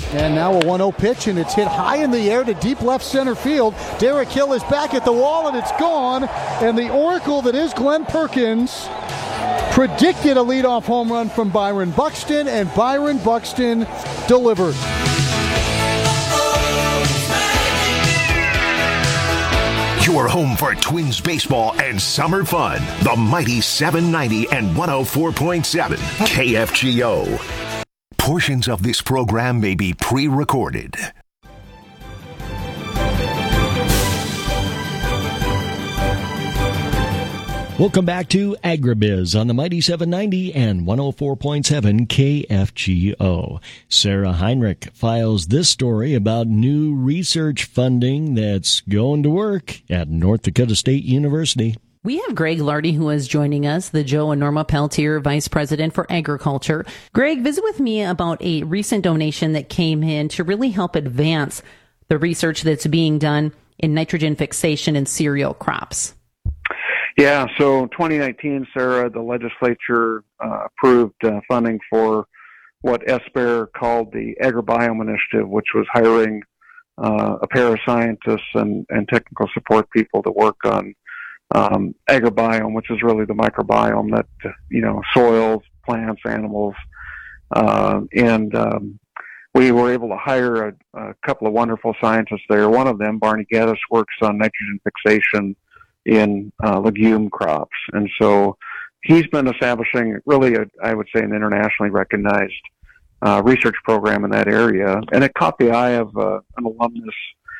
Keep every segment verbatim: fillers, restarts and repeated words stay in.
And now a one oh pitch, and it's hit high in the air to deep left center field. Derek Hill is back at the wall, and it's gone. And the oracle that is Glenn Perkins predicted a leadoff home run from Byron Buxton, and Byron Buxton delivered. Your home for Twins baseball and summer fun. The mighty seven ninety and one oh four point seven K F G O. Portions of this program may be pre-recorded. Welcome back to Agribiz on the mighty seven ninety and one oh four point seven K F G O. Sarah Heinrich files this story about new research funding that's going to work at North Dakota State University. We have Greg Lardy, who is joining us, the Joe and Norma Peltier Vice President for Agriculture. Greg, visit with me about a recent donation that came in to really help advance the research that's being done in nitrogen fixation in cereal crops. Yeah, so twenty nineteen, Sarah, the legislature uh, approved uh, funding for what S B A R called the Agribiome Initiative, which was hiring uh, a pair of scientists and, and technical support people to work on um, agribiome, which is really the microbiome that, you know, soils, plants, animals, uh, and um, we were able to hire a, a couple of wonderful scientists there. One of them, Barney Geddes, works on nitrogen fixation in uh, legume crops. And so he's been establishing really, a, I would say, an internationally recognized uh, research program in that area. And it caught the eye of uh, an alumnus,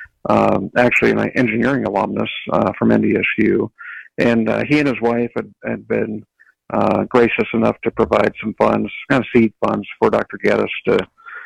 um, actually an engineering alumnus uh, from N D S U. And uh, he and his wife had, had been uh, gracious enough to provide some funds, kind of seed funds, for Doctor Geddes to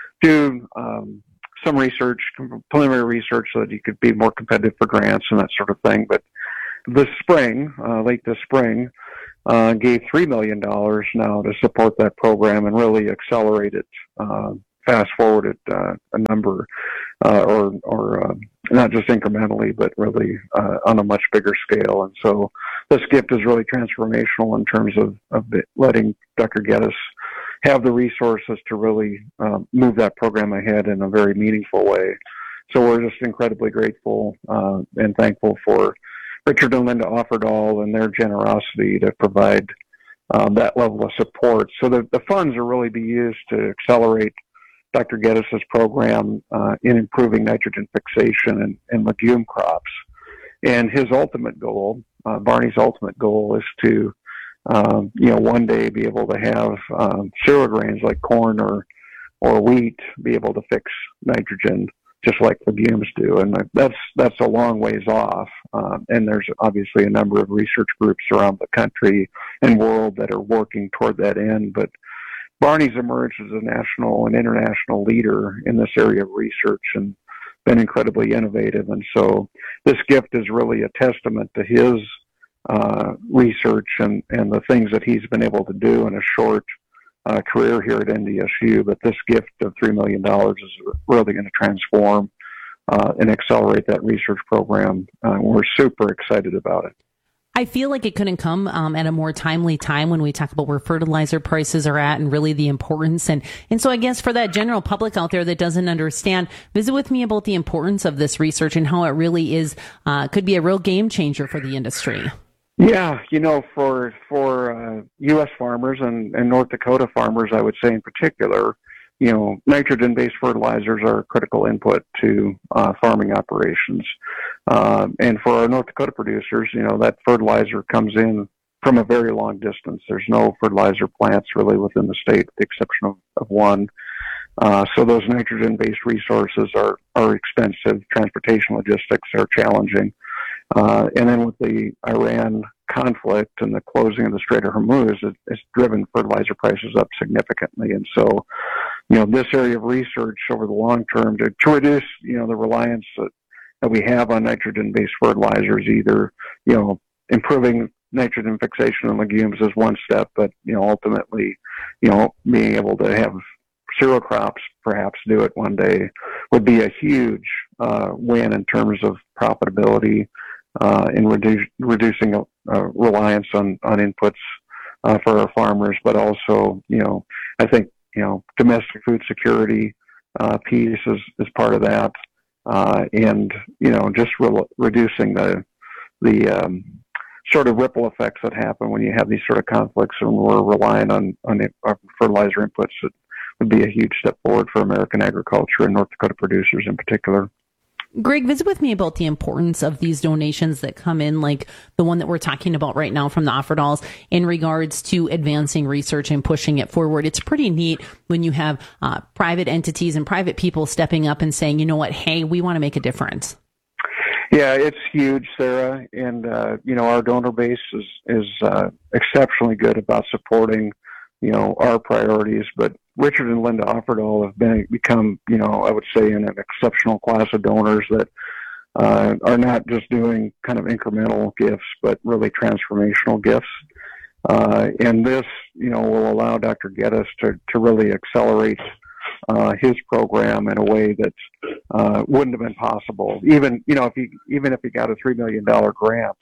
do um, some research, preliminary research, so that he could be more competitive for grants and that sort of thing. But this spring, uh, late this spring, uh, gave three million dollars now to support that program and really accelerate it, uh, fast forward it uh, a number, uh, or, or uh, not just incrementally, but really uh, on a much bigger scale. And so this gift is really transformational in terms of, of the, letting Doctor Geddes have the resources to really uh, move that program ahead in a very meaningful way. So we're just incredibly grateful uh, and thankful for Richard and Linda Offerdahl and their generosity to provide um, that level of support. So the, the funds will really be used to accelerate Doctor Geddes' program uh, in improving nitrogen fixation in, in legume crops. And his ultimate goal, uh, Barney's ultimate goal, is to, um, you know, one day be able to have um, cereal grains like corn or or wheat be able to fix nitrogen just like legumes do. And that's that's a long ways off. Um, and there's obviously a number of research groups around the country and world that are working toward that end. But Barney's emerged as a national and international leader in this area of research and been incredibly innovative. And so this gift is really a testament to his uh, research and, and the things that he's been able to do in a short Uh, career here at N D S U. But this gift of three million dollars is really going to transform uh, and accelerate that research program. Uh, we're super excited about it. I feel like it couldn't come um, at a more timely time when we talk about where fertilizer prices are at and really the importance. And, and so I guess for that general public out there that doesn't understand, visit with me about the importance of this research and how it really is, uh, could be a real game changer for the industry. Yeah, you know, for for uh, U S farmers and, and North Dakota farmers, I would say in particular, you know, nitrogen-based fertilizers are a critical input to uh, farming operations. Uh, and for our North Dakota producers, you know, that fertilizer comes in from a very long distance. There's no fertilizer plants really within the state, with the exception of, of one. Uh, so those nitrogen-based resources are, are expensive. Transportation logistics are challenging. Uh, and then with the Iran conflict and the closing of the Strait of Hormuz, it, it's driven fertilizer prices up significantly. And so, you know, this area of research over the long term to, to reduce, you know, the reliance that, that we have on nitrogen-based fertilizers, either, you know, improving nitrogen fixation in legumes is one step, but, you know, ultimately, you know, being able to have cereal crops perhaps do it one day would be a huge uh, win in terms of profitability, uh, in redu- reducing uh, reliance on, on inputs uh, for our farmers, but also, you know, I think, you know, domestic food security uh, piece is, is part of that. Uh, and, you know, just re- reducing the, the um, sort of ripple effects that happen when you have these sort of conflicts, and we're relying on, on fertilizer inputs. That would be a huge step forward for American agriculture and North Dakota producers in particular. Greg, visit with me about the importance of these donations that come in, like the one that we're talking about right now from the Offerdahl's, in regards to advancing research and pushing it forward. It's pretty neat when you have uh, private entities and private people stepping up and saying, you know what, hey, we want to make a difference. Yeah, it's huge, Sarah. And, uh, you know, our donor base is, is uh, exceptionally good about supporting, you know, our priorities. But Richard and Linda Offerdahl have been become, you know, I would say, in an exceptional class of donors that uh, are not just doing kind of incremental gifts, but really transformational gifts. Uh, and this, you know, will allow Doctor Geddes to, to really accelerate uh, his program in a way that uh, wouldn't have been possible. Even, you know, if he even if he got a three million dollars grant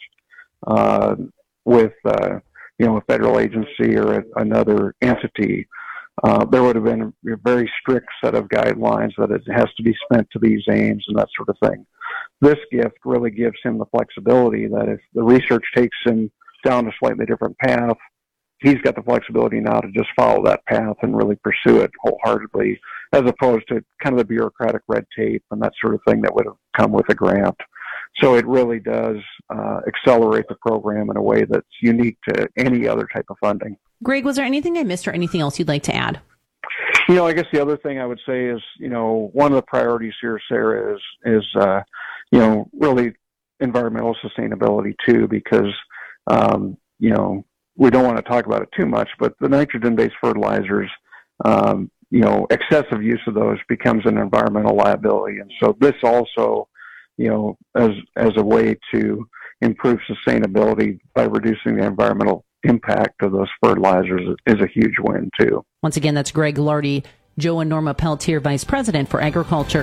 uh, with, uh, you know, a federal agency or a, another entity, Uh, there would have been a very strict set of guidelines that it has to be spent to these aims and that sort of thing. This gift really gives him the flexibility that if the research takes him down a slightly different path, he's got the flexibility now to just follow that path and really pursue it wholeheartedly, as opposed to kind of the bureaucratic red tape and that sort of thing that would have come with a grant. So it really does uh, accelerate the program in a way that's unique to any other type of funding. Greg, was there anything I missed or anything else you'd like to add? You know, I guess the other thing I would say is, you know, one of the priorities here, Sarah, is, is uh, you know, really environmental sustainability too, because, um, you know, we don't want to talk about it too much, but the nitrogen-based fertilizers, um, you know, excessive use of those becomes an environmental liability. And so this also, you know, as as a way to improve sustainability by reducing the environmental impact of those fertilizers is a huge win too. Once again, that's Greg Lardy, Joe and Norma Peltier, Vice President for Agriculture.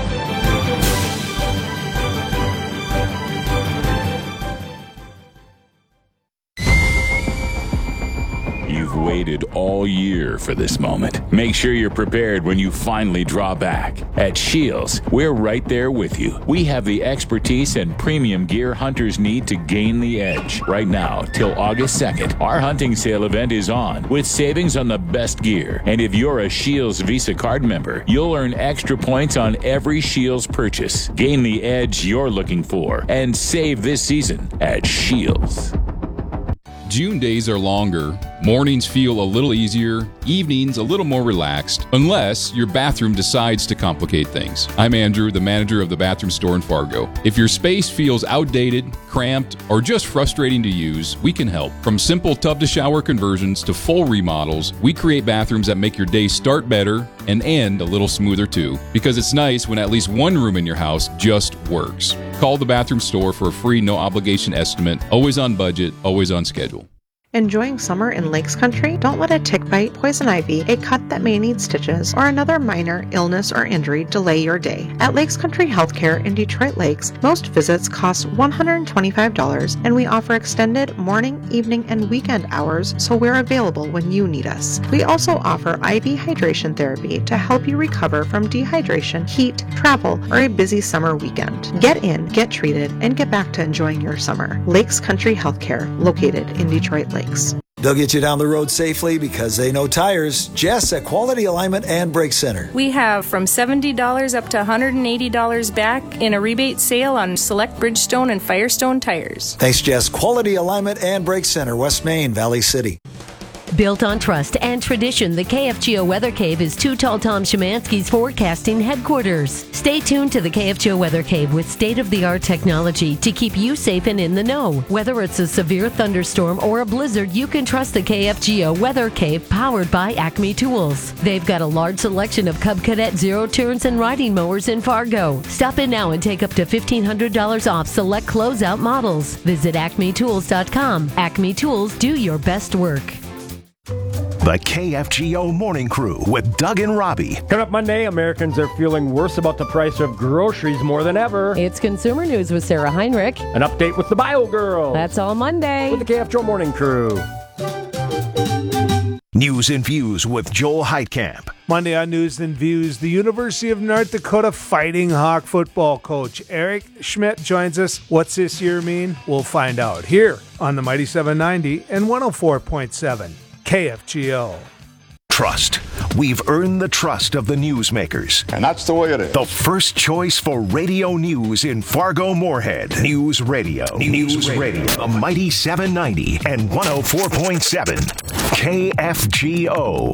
You've waited all year for this moment. Make sure you're prepared when you finally draw back. At Shields, we're right there with you. We have the expertise and premium gear hunters need to gain the edge. Right now, till August second, our hunting sale event is on with savings on the best gear. And if you're a Shields Visa card member, you'll earn extra points on every Shields purchase. Gain the edge you're looking for and save this season at Shields. June days are longer, mornings feel a little easier, evenings a little more relaxed, unless your bathroom decides to complicate things. I'm Andrew, the manager of the bathroom store in Fargo. If your space feels outdated, cramped, or just frustrating to use, we can help. From simple tub-to-shower conversions to full remodels, we create bathrooms that make your day start better and end a little smoother too, because it's nice when at least one room in your house just works. Call the bathroom store for a free no-obligation estimate, always on budget, always on schedule. Enjoying summer in Lakes Country? Don't let a tick bite, poison ivy, a cut that may need stitches, or another minor illness or injury delay your day. At Lakes Country Healthcare in Detroit Lakes, most visits cost one hundred twenty-five dollars, and we offer extended morning, evening, and weekend hours, so we're available when you need us. We also offer I V hydration therapy to help you recover from dehydration, heat, travel, or a busy summer weekend. Get in, get treated, and get back to enjoying your summer. Lakes Country Healthcare, located in Detroit Lakes. They'll get you down the road safely because they know tires. Jess at Quality Alignment and Brake Center. We have from seventy dollars up to one hundred eighty dollars back in a rebate sale on select Bridgestone and Firestone tires. Thanks, Jess. Quality Alignment and Brake Center, West Main, Valley City. Built on trust and tradition, the K F G O Weather Cave is Too Tall Tom Szymanski's forecasting headquarters. Stay tuned to the K F G O Weather Cave with state-of-the-art technology to keep you safe and in the know. Whether it's a severe thunderstorm or a blizzard, you can trust the K F G O Weather Cave powered by Acme Tools. They've got a large selection of Cub Cadet zero turns and riding mowers in Fargo. Stop in now and take up to fifteen hundred dollars off select closeout models. Visit acme tools dot com. Acme Tools, do your best work. The K F G O Morning Crew with Doug and Robbie. Coming up Monday, Americans are feeling worse about the price of groceries more than ever. It's Consumer News with Sarah Heinrich. An update with the Bio Girl. That's all Monday. With the K F G O Morning Crew. News and Views with Joel Heitkamp. Monday on News and Views, the University of North Dakota Fighting Hawk football coach Eric Schmidt joins us. What's this year mean? We'll find out here on the Mighty seven ninety and one oh four point seven K F G O. Trust. We've earned the trust of the newsmakers. And that's the way it is. The first choice for radio news in Fargo-Moorhead. News Radio. News, news radio. radio. The Mighty seven ninety and one oh four point seven K F G O.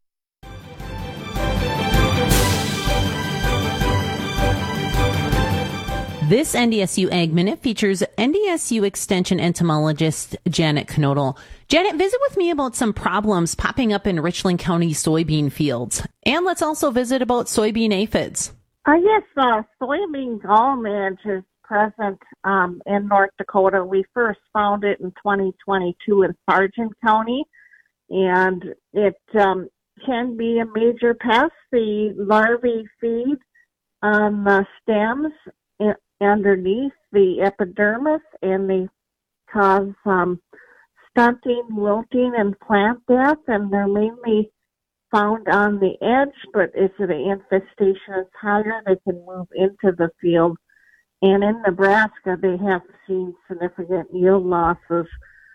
This N D S U Ag Minute features N D S U Extension entomologist Janet Knodel. Janet, visit with me about some problems popping up in Richland County soybean fields. And let's also visit about soybean aphids. Uh, yes, uh, soybean gall midge is present um, in North Dakota. We first found it in twenty twenty-two in Sargent County, and it um, can be a major pest. The larvae feed on the stems underneath the epidermis, and they cause um, stunting, wilting, and plant death, and they're mainly found on the edge, but if the infestation is higher, they can move into the field. And in Nebraska, they have seen significant yield losses.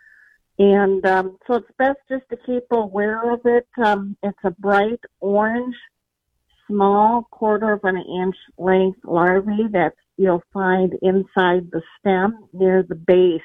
And um, so it's best just to keep aware of it. Um, it's a bright orange, small, quarter of an inch length larvae that you'll find inside the stem near the base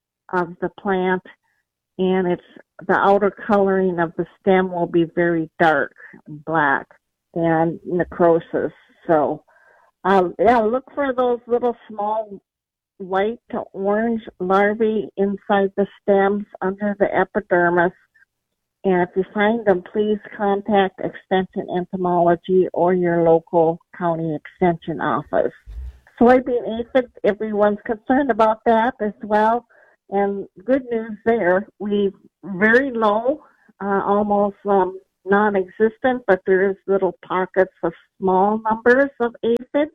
of the plant, and it's the outer coloring of the stem will be very dark and black and necrosis. So uh, yeah, look for those little small white to orange larvae inside the stems under the epidermis. And if you find them, please contact Extension Entomology or your local county extension office. Soybean aphids, everyone's concerned about that as well. And good news there, we very low, uh, almost um, non-existent, but there is little pockets of small numbers of aphids.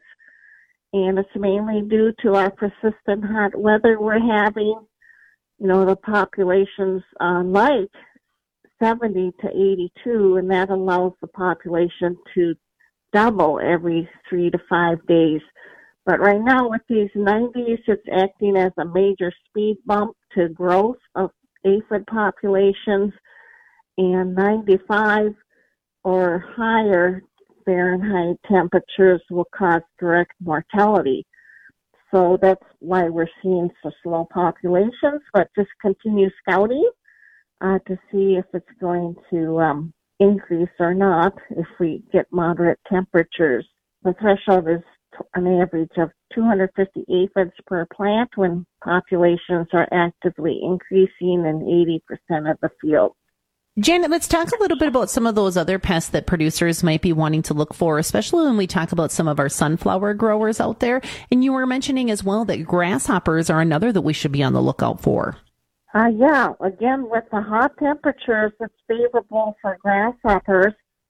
And it's mainly due to our persistent hot weather we're having. You know, the population's uh, like seventy to eighty-two, and that allows the population to double every three to five days. But right now with these nineties, it's acting as a major speed bump to growth of aphid populations, and ninety-five or higher Fahrenheit temperatures will cause direct mortality. So that's why we're seeing so slow populations, but just continue scouting uh, to see if it's going to um, increase or not if we get moderate temperatures. The threshold is an average of two hundred fifty aphids per plant when populations are actively increasing in eighty percent of the field. Janet, let's talk a little bit about some of those other pests that producers might be wanting to look for, especially when we talk about some of our sunflower growers out there. And you were mentioning as well that grasshoppers are another that we should be on the lookout for. Uh, yeah, again, with the hot temperatures, it's favorable for grasshoppers.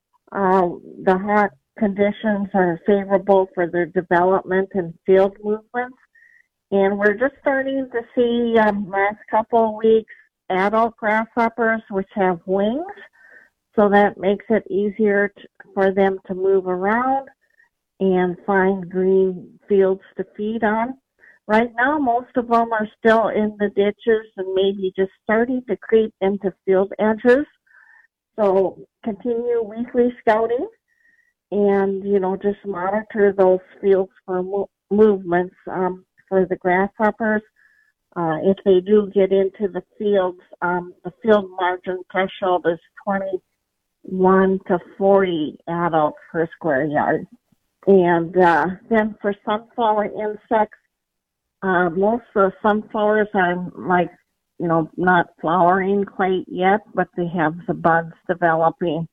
Uh, the hot conditions are favorable for their development and field movements. And we're just starting to see, um, last couple of weeks, adult grasshoppers which have wings. So that makes it easier to, for them to move around and find green fields to feed on. Right now, most of them are still in the ditches and maybe just starting to creep into field edges. So continue weekly scouting. And, you know, just monitor those fields for mo- movements um, for the grasshoppers. Uh, if they do get into the fields, um, the field margin threshold is twenty-one to forty adults per square yard. And uh, then for sunflower insects, uh, most of the sunflowers are like, you know, not flowering quite yet, but they have the buds developing.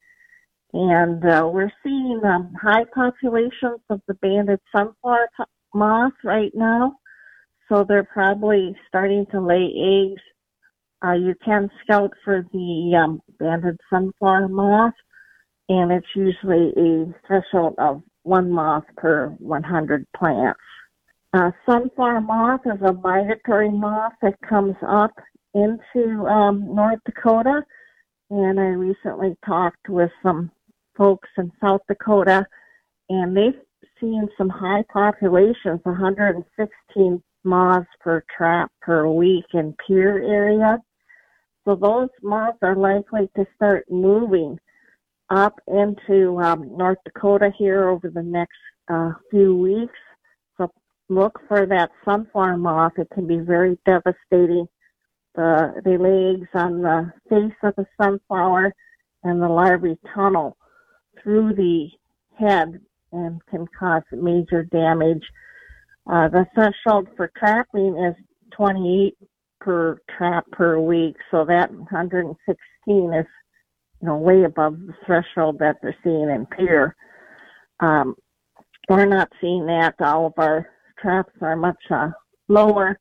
And uh, we're seeing um, high populations of the banded sunflower t- moth right now. So they're probably starting to lay eggs. Uh, you can scout for the um, banded sunflower moth, and it's usually a threshold of one moth per one hundred plants. Uh, sunflower moth is a migratory moth that comes up into um, North Dakota, and I recently talked with some folks in South Dakota, and they've seen some high populations, one hundred sixteen moths per trap per week in Pierre area. So those moths are likely to start moving up into um, North Dakota here over the next uh, few weeks. So look for that sunflower moth. It can be very devastating. The, they lay eggs on the face of the sunflower, and the larvae tunnel through the head and can cause major damage. Uh, the threshold for trapping is twenty-eight per trap per week, so that one hundred sixteen is, you know, way above the threshold that they're seeing in Pierre. Um, we're not seeing that. All of our traps are much uh, lower.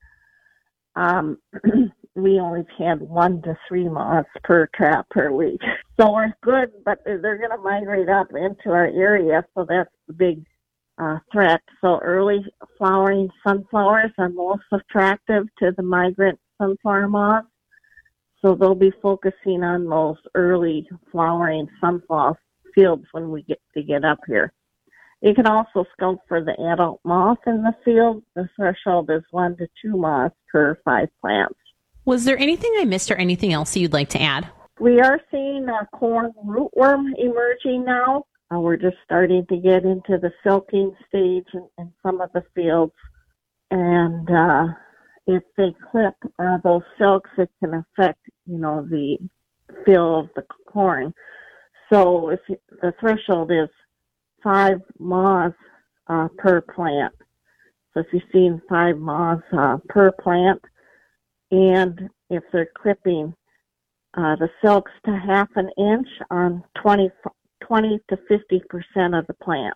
Um, we only had one to three moths per trap per week. So we're good, but they're going to migrate up into our area, so that's the big uh, threat. So early flowering sunflowers are most attractive to the migrant sunflower moths. So they'll be focusing on those early flowering sunflower fields when we get to get up here. You can also scout for the adult moth in the field. The threshold is one to two moths per five plants. Was there anything I missed or anything else you'd like to add? We are seeing a corn rootworm emerging now. Uh, we're just starting to get into the silking stage in, in some of the fields. And uh, if they clip uh, those silks, it can affect, you know, the feel of the corn. So if you, the threshold is five moths uh, per plant. So if you've seen five moths uh, per plant, and if they're clipping uh, the silks to half an inch on twenty, twenty to fifty percent of the plant,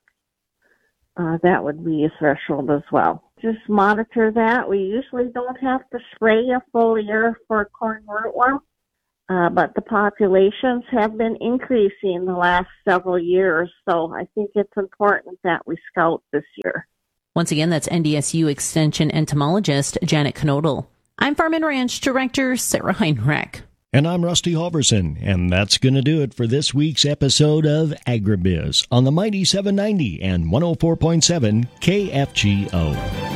uh, that would be a threshold as well. Just monitor that. We usually don't have to spray a foliar for corn rootworm, uh, but the populations have been increasing the last several years, so I think it's important that we scout this year. Once again, that's N D S U Extension entomologist Janet Knodel. I'm Farm and Ranch Director Sarah Heinrich. And I'm Rusty Halverson, and that's going to do it for this week's episode of AgriBiz on the Mighty seven ninety and one oh four point seven K F G O.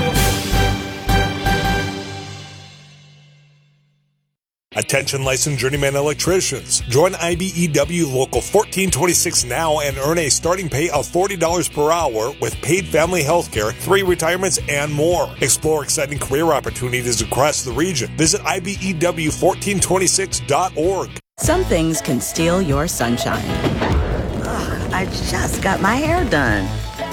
Attention licensed journeyman electricians. Join I B E W Local fourteen twenty-six now and earn a starting pay of forty dollars per hour with paid family health care, three retirements, and more. Explore exciting career opportunities across the region. Visit I B E W fourteen twenty-six dot org. Some things can steal your sunshine. Ugh, I just got my hair done.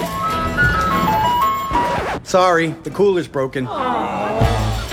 Sorry, the cooler's broken. Aww.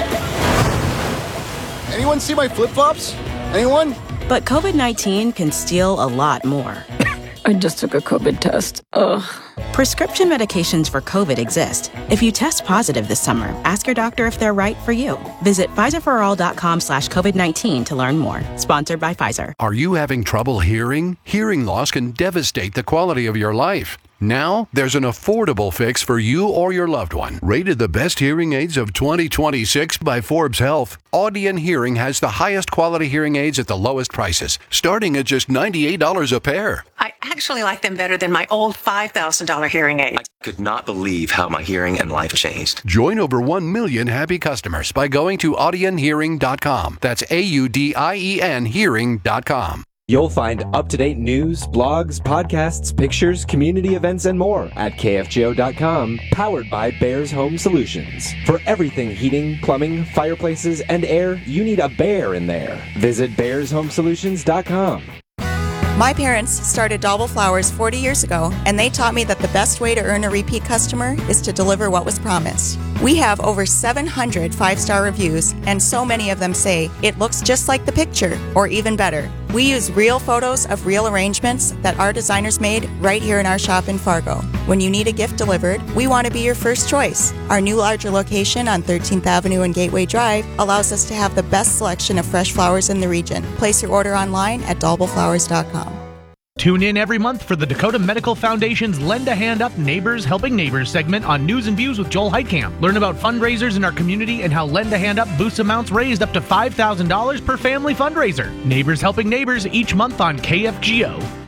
Anyone see my flip-flops? Anyone? But COVID nineteen can steal a lot more. I just took a COVID test. Ugh. Prescription medications for COVID exist. If you test positive this summer, ask your doctor if they're right for you. Visit Pfizer for all dot com slash COVID nineteen to learn more. Sponsored by Pfizer. Are you having trouble hearing? Hearing loss can devastate the quality of your life. Now, there's an affordable fix for you or your loved one. Rated the best hearing aids of twenty twenty-six by Forbes Health, Audion Hearing has the highest quality hearing aids at the lowest prices, starting at just ninety-eight dollars a pair. I actually like them better than my old five thousand dollars hearing aids. I could not believe how my hearing and life changed. Join over one million happy customers by going to audion hearing dot com. That's A U D I E N hearing dot com. You'll find up-to-date news, blogs, podcasts, pictures, community events, and more at K F G O dot com, powered by Bears Home Solutions. For everything heating, plumbing, fireplaces, and air, you need a bear in there. Visit bears home solutions dot com. My parents started Dauble Flowers forty years ago, and they taught me that the best way to earn a repeat customer is to deliver what was promised. We have over seven hundred five-star reviews, and so many of them say, it looks just like the picture, or even better. We use real photos of real arrangements that our designers made right here in our shop in Fargo. When you need a gift delivered, we want to be your first choice. Our new larger location on thirteenth Avenue and Gateway Drive allows us to have the best selection of fresh flowers in the region. Place your order online at dauble flowers dot com. Tune in every month for the Dakota Medical Foundation's Lend a Hand Up Neighbors Helping Neighbors segment on News and Views with Joel Heitkamp. Learn about fundraisers in our community and how Lend a Hand Up boosts amounts raised up to five thousand dollars per family fundraiser. Neighbors Helping Neighbors each month on K F G O.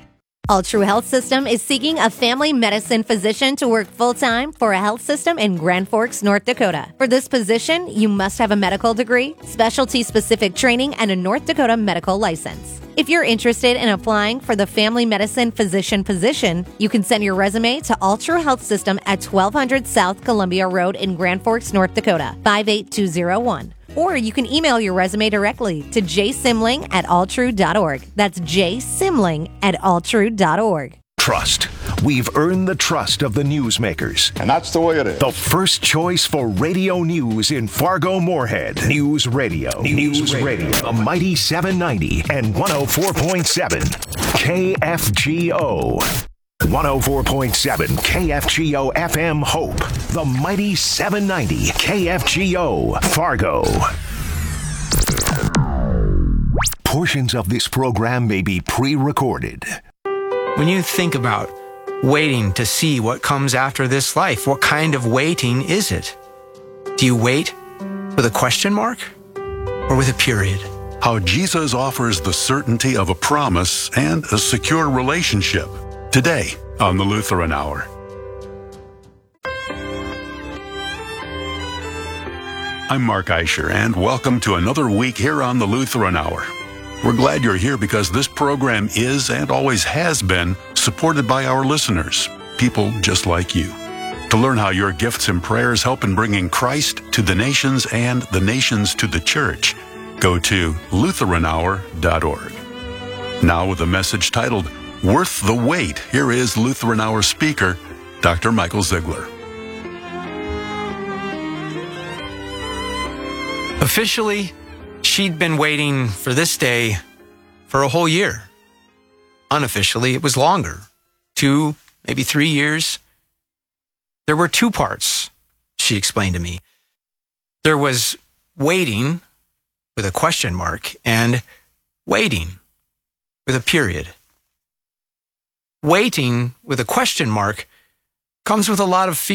All True Health System is seeking a family medicine physician to work full-time for a health system in Grand Forks, North Dakota. For this position, you must have a medical degree, specialty-specific training, and a North Dakota medical license. If you're interested in applying for the family medicine physician position, you can send your resume to All True Health System at twelve hundred South Columbia Road in Grand Forks, North Dakota, five eight two zero one. Or you can email your resume directly to jsimling at alltrue dot org. That's jsimling at alltrue dot org. Trust. We've earned the trust of the newsmakers. And that's the way it is. The first choice for radio news in Fargo-Moorhead. News Radio. News, news Radio. radio. The Mighty seven ninety and one oh four point seven K F G O. one oh four point seven K F G O F M Hope. The Mighty seven ninety K F G O Fargo. Portions of this program may be pre-recorded. When you think about waiting to see what comes after this life, what kind of waiting is it? Do you wait with a question mark or with a period? How Jesus offers the certainty of a promise and a secure relationship. Today on the Lutheran Hour. I'm Mark Eicher, and welcome to another week here on the Lutheran Hour. We're glad you're here because this program is and always has been supported by our listeners, people just like you. To learn how your gifts and prayers help in bringing Christ to the nations and the nations to the church, go to lutheran hour dot org. Now with a message titled, Worth the Wait, here is Lutheran Hour speaker, Doctor Michael Ziegler. Officially, she'd been waiting for this day for a whole year. Unofficially, it was longer. Two, maybe three years. There were two parts, she explained to me. There was waiting with a question mark and waiting with a period. Waiting with a question mark comes with a lot of fear.